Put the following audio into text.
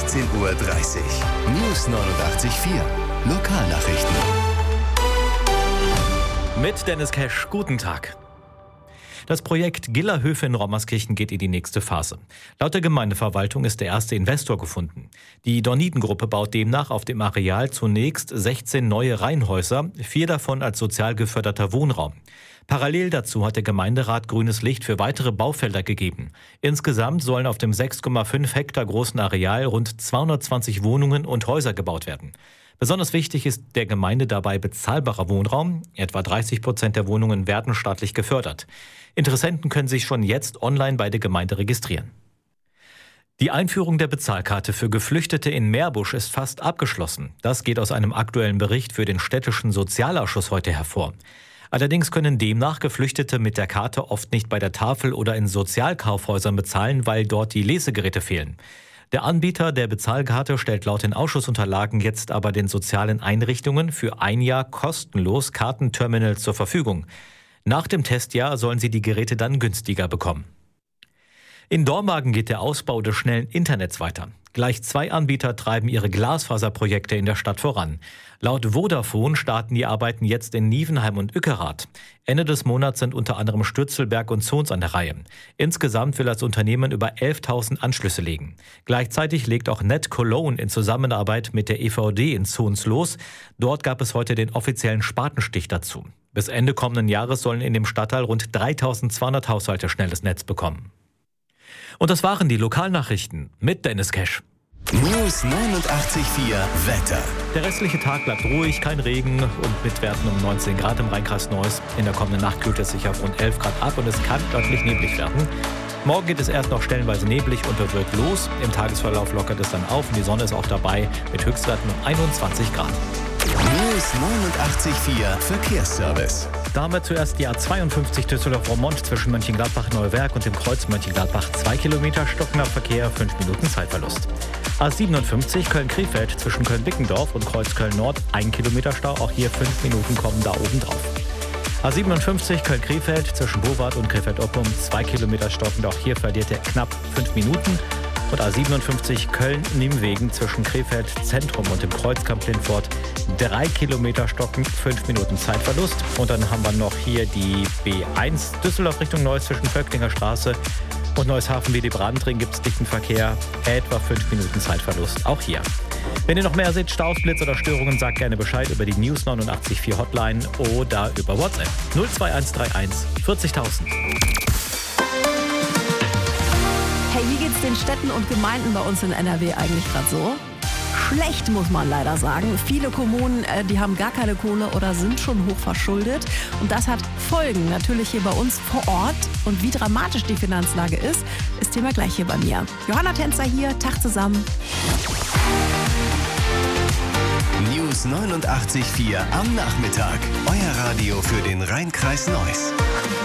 16:30 Uhr. News 89.4. Lokalnachrichten. Mit Dennis Kesch, guten Tag. Das Projekt Gillerhöfe in Rommerskirchen geht in die nächste Phase. Laut der Gemeindeverwaltung ist der erste Investor gefunden. Die Dorniden-Gruppe baut demnach auf dem Areal zunächst 16 neue Reihenhäuser, 4 davon als sozial geförderter Wohnraum. Parallel dazu hat der Gemeinderat grünes Licht für weitere Baufelder gegeben. Insgesamt sollen auf dem 6,5 Hektar großen Areal rund 220 Wohnungen und Häuser gebaut werden. Besonders wichtig ist der Gemeinde dabei bezahlbarer Wohnraum. Etwa 30% der Wohnungen werden staatlich gefördert. Interessenten können sich schon jetzt online bei der Gemeinde registrieren. Die Einführung der Bezahlkarte für Geflüchtete in Meerbusch ist fast abgeschlossen. Das geht aus einem aktuellen Bericht für den städtischen Sozialausschuss heute hervor. Allerdings können demnach Geflüchtete mit der Karte oft nicht bei der Tafel oder in Sozialkaufhäusern bezahlen, weil dort die Lesegeräte fehlen. Der Anbieter der Bezahlkarte stellt laut den Ausschussunterlagen jetzt aber den sozialen Einrichtungen für ein Jahr kostenlos Kartenterminals zur Verfügung. Nach dem Testjahr sollen sie die Geräte dann günstiger bekommen. In Dormagen geht der Ausbau des schnellen Internets weiter. Gleich 2 Anbieter treiben ihre Glasfaserprojekte in der Stadt voran. Laut Vodafone starten die Arbeiten jetzt in Nievenheim und Ueckerath. Ende des Monats sind unter anderem Stürzelberg und Zons an der Reihe. Insgesamt will das Unternehmen über 11.000 Anschlüsse legen. Gleichzeitig legt auch Net Cologne in Zusammenarbeit mit der EVD in Zons los. Dort gab es heute den offiziellen Spatenstich dazu. Bis Ende kommenden Jahres sollen in dem Stadtteil rund 3.200 Haushalte schnelles Netz bekommen. Und das waren die Lokalnachrichten mit Dennis Kesch. News 89.4 Wetter. Der restliche Tag bleibt ruhig, kein Regen und mit Werten um 19 Grad im Rheinkreis Neuss. In der kommenden Nacht kühlt es sich auf rund 11 Grad ab und es kann örtlich neblig werden. Morgen geht es erst noch stellenweise neblig und bewölkt los. Im Tagesverlauf lockert es dann auf und die Sonne ist auch dabei mit Höchstwerten um 21 Grad. News 89.4 Verkehrsservice. Damit zuerst die A52 Düsseldorf-Roermond zwischen Mönchengladbach-Neuwerk und dem Kreuz Mönchengladbach 2 Kilometer, stockender Verkehr, 5 Minuten Zeitverlust. A57 Köln-Krefeld zwischen Köln-Bickendorf und Kreuz Köln-Nord 1 Kilometer Stau, auch hier 5 Minuten kommen da oben drauf. A57 Köln-Krefeld zwischen Bowart und Krefeld-Oppum 2 Kilometer stockend, auch hier verliert er knapp 5 Minuten. Und A57 Köln-Niemwegen zwischen Krefeld Zentrum und dem Kreuzkamp Lindfort 3 Kilometer stockend, 5 Minuten Zeitverlust. Und dann haben wir noch hier die B1 Düsseldorf Richtung Neuss zwischen Völklinger Straße und Neusshafen-Willy-Brandt-Ring gibt es dichten Verkehr, etwa 5 Minuten Zeitverlust, auch hier. Wenn ihr noch mehr seht, Staus, Blitz oder Störungen, sagt gerne Bescheid über die News 89.4 Hotline oder über WhatsApp 02131 40.000. Hey, wie geht's den Städten und Gemeinden bei uns in NRW eigentlich gerade so? Schlecht, muss man leider sagen. Viele Kommunen, die haben gar keine Kohle oder sind schon hoch verschuldet. Und das hat Folgen natürlich hier bei uns vor Ort. Und wie dramatisch die Finanzlage ist Thema gleich hier bei mir. Johanna Tänzer hier, Tag zusammen. News 89.4 am Nachmittag. Euer Radio für den Rheinkreis Neuss.